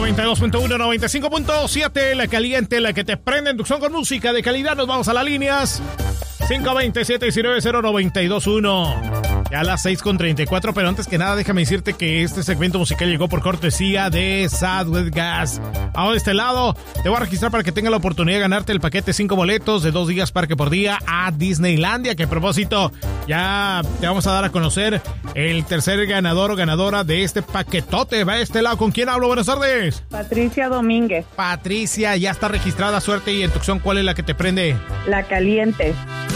92.1, 95.7, la caliente, la que te prende en Tucson con música de calidad. Nos vamos a las líneas 520-719-0921. Ya a las 6:34, pero antes que nada déjame decirte que este segmento musical llegó por cortesía de Southwest Gas. Ahora de este lado te voy a registrar para que tengas la oportunidad de ganarte el paquete 5 boletos de 2 días parque por día a Disneylandia, que a propósito ya te vamos a dar a conocer el tercer ganador o ganadora de este paquetote. Va a este lado. ¿Con quién hablo? Buenas tardes. Patricia Domínguez. Patricia, ya está registrada. Suerte. Y en Tucson, ¿cuál es la que te prende? La caliente.